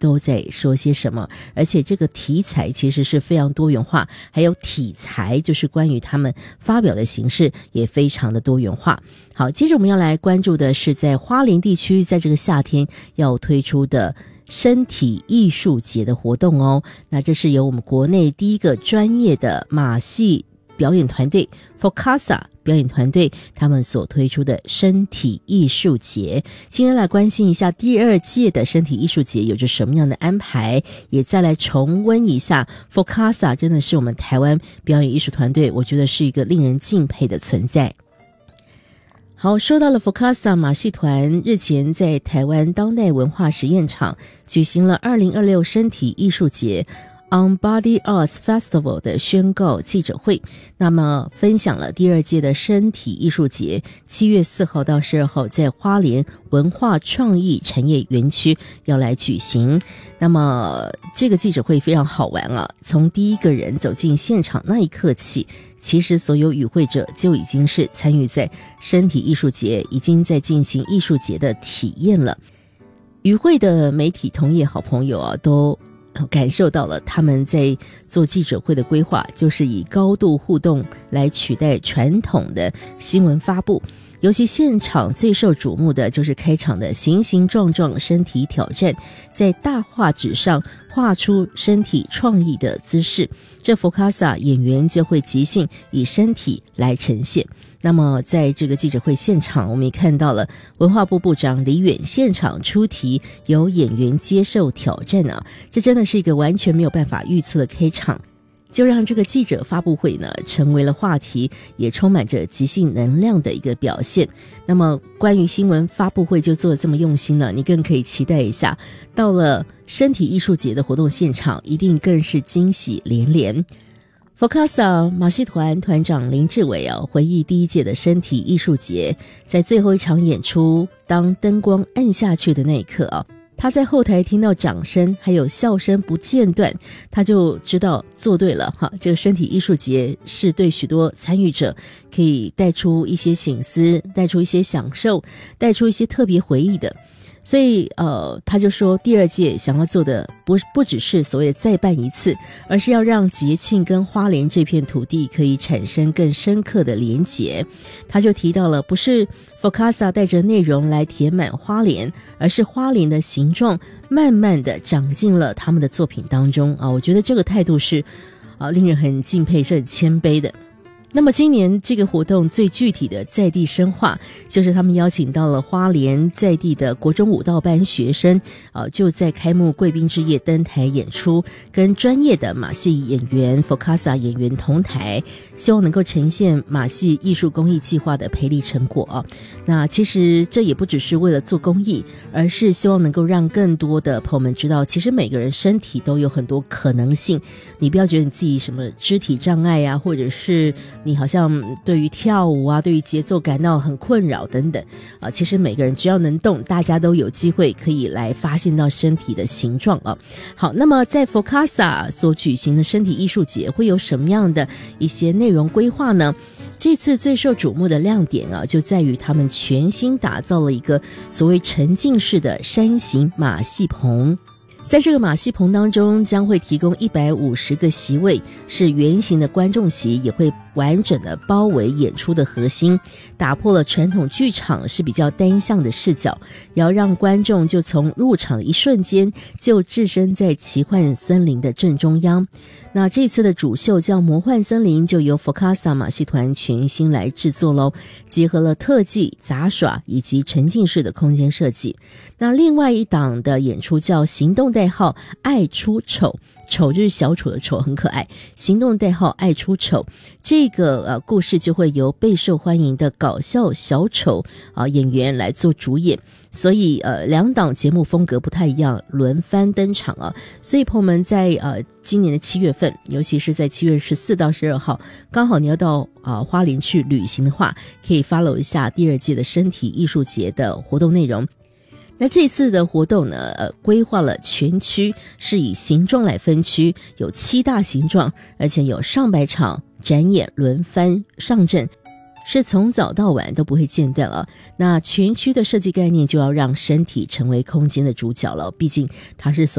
都在说些什么，而且这个题材其实是非常多元化，还有题材就是关于他们发表的形式也非常的多元化。好，接着我们要来关注的是在花莲地区在这个夏天要推出的身体艺术节的活动哦。那这是由我们国内第一个专业的马戏表演团队 FOCASA 表演团队他们所推出的身体艺术节。今天来关心一下第二届的身体艺术节有着什么样的安排，也再来重温一下 FOCASA 真的是我们台湾表演艺术团队，我觉得是一个令人敬佩的存在。好，说到了 FOCASA 马戏团日前在台湾当代文化实验场举行了2026身体艺术节 On Body Arts Festival 的宣告记者会，那么分享了第二届的身体艺术节7月4号到12号在花莲文化创意产业园区要来举行。那么这个记者会非常好玩啊，从第一个人走进现场那一刻起，其实所有与会者就已经是参与在身体艺术节，已经在进行艺术节的体验了。与会的媒体同业好朋友啊，都感受到了他们在做记者会的规划，就是以高度互动来取代传统的新闻发布。尤其现场最受瞩目的就是开场的形形状状身体挑战，在大画纸上画出身体创意的姿势，这FOCASA演员就会即兴以身体来呈现。那么在这个记者会现场，我们也看到了文化部部长李远现场出题，由演员接受挑战啊，这真的是一个完全没有办法预测的开场，就让这个记者发布会呢成为了话题，也充满着即兴能量的一个表现。那么关于新闻发布会就做得这么用心了，你更可以期待一下，到了身体艺术节的活动现场，一定更是惊喜连连。FOCASA 马戏团团长林志伟回忆第一届的身体艺术节，在最后一场演出，当灯光暗下去的那一刻他在后台听到掌声还有笑声不间断，他就知道做对了这个身体艺术节是对许多参与者可以带出一些省思，带出一些享受，带出一些特别回忆的。所以他就说第二届想要做的不只是所谓的再办一次，而是要让节庆跟花莲这片土地可以产生更深刻的连结。他就提到了不是 FOCASA 带着内容来填满花莲，而是花莲的形状慢慢的长进了他们的作品当中我觉得这个态度是令人很敬佩，是很谦卑的。那么今年这个活动最具体的在地深化，就是他们邀请到了花莲在地的国中舞蹈班学生就在开幕贵宾之夜登台演出，跟专业的马戏演员 FOCASA 演员同台，希望能够呈现马戏艺术公益计划的培力成果那其实这也不只是为了做公益，而是希望能够让更多的朋友们知道，其实每个人身体都有很多可能性，你不要觉得你自己什么肢体障碍或者是你好像对于跳舞对于节奏感到很困扰等等其实每个人只要能动，大家都有机会可以来发现到身体的形状好，那么在 FOCASA 所举行的身体艺术节会有什么样的一些内容规划呢？这次最受瞩目的亮点就在于他们全新打造了一个所谓沉浸式的山形马戏棚。在这个马戏棚当中将会提供150个席位，是圆形的观众席，也会完整的包围演出的核心，打破了传统剧场是比较单向的视角，也要让观众就从入场的一瞬间就置身在奇幻森林的正中央。那这次的主秀叫魔幻森林，就由 FOCASA 马戏团全新来制作咯，结合了特技、杂耍以及沉浸式的空间设计。那另外一档的演出叫行动代号爱出丑，丑就是小丑的丑，很可爱，行动代号爱出丑，这个故事就会由备受欢迎的搞笑小丑演员来做主演。所以两档节目风格不太一样，轮番登场所以朋友们在今年的7月份，尤其是在7月14到12号，刚好你要到花莲去旅行的话，可以 follow 一下第二届的身体艺术节的活动内容。那这次的活动呢规划了全区是以形状来分区，有7大形状，而且有上百场展演轮番上阵，是从早到晚都不会间断那全区的设计概念就要让身体成为空间的主角了，毕竟它是